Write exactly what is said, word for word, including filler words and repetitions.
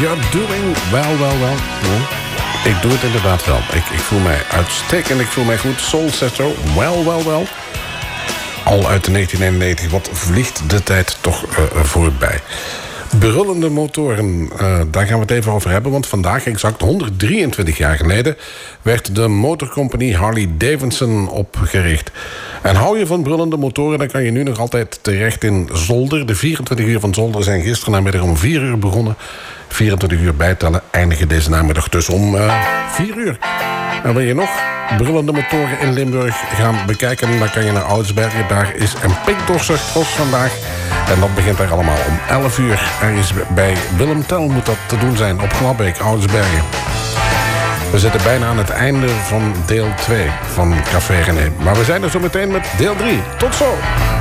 You're doing well, well, well. Ja. Ik doe het inderdaad wel. Ik, ik voel mij uitstekend, ik voel mij goed. Soul Sister, well, well, well. Al uit negentien eenennegentig, wat vliegt de tijd toch uh, voorbij. Brullende motoren, uh, daar gaan we het even over hebben. Want vandaag, exact honderddrieëntwintig jaar geleden, werd de motorcompagnie Harley Davidson opgericht. En hou je van brullende motoren, dan kan je nu nog altijd terecht in Zolder. De vierentwintig uur van Zolder zijn gisteren namiddag om vier uur begonnen. vierentwintig uur bijtellen, eindigen deze namiddag dus om uh, vier uur. En wil je nog brullende motoren in Limburg gaan bekijken, dan kan je naar Oudsbergen. Daar is een Pinkdorser Cross vandaag. En dat begint daar allemaal om elf uur. Er is bij Willem Tell moet dat te doen zijn op Glabbeek, Oudsbergen. We zitten bijna aan het einde van deel twee van Café René. Maar we zijn er zo meteen met deel drie. Tot zo!